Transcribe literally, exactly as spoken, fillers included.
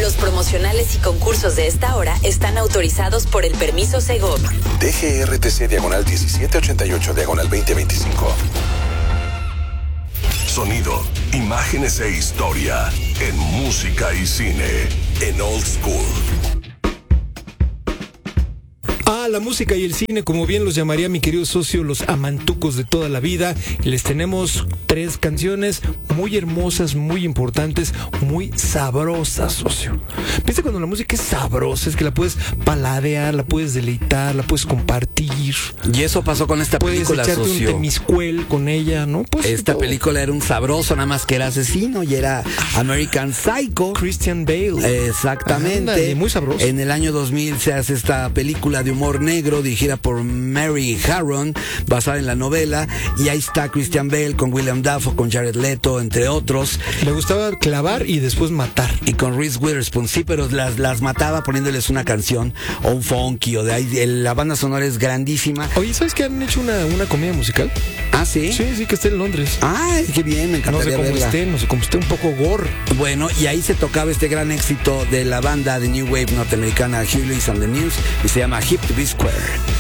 Los promocionales y concursos de esta hora están autorizados por el permiso Segov. D G R T C diagonal diecisiete ochenta y ocho diagonal veinte veinticinco. Sonido, imágenes e historia en música y cine en Old School. Ah, la música y el cine, como bien los llamaría mi querido socio, los amantucos de toda la vida. Y les tenemos tres canciones muy hermosas, muy importantes, muy sabrosas, socio. Piensa cuando la música es sabrosa, es que la puedes paladear, la puedes deleitar, la puedes compartir. Y eso pasó con esta puedes película, echarte socio. un temiscuel con ella, ¿no? Pues esta todo. película era un sabroso, nada más que era asesino y era American Psycho. Christian Bale. Exactamente. Ándale, muy sabroso. En el año dos mil se hace esta película de humor negro dirigida por Mary Harron, basada en la novela, y ahí está Christian Bale con William Dafoe, con Jared Leto, entre otros. Le gustaba clavar y después matar. Y con Reese Witherspoon, sí, pero las, las mataba poniéndoles una canción o un funky o de ahí. El, la banda sonora es grandísima. Oye, ¿sabes que han hecho una, una comedia musical? Ah, ¿sí? Sí, sí, que está en Londres. Ay, qué bien, me No encantaría sé cómo verla. esté, no sé cómo esté, un poco gore. Bueno, y ahí se tocaba este gran éxito de la banda de New Wave norteamericana Hugh Lewis and the News, y se llama Hip to Be Square.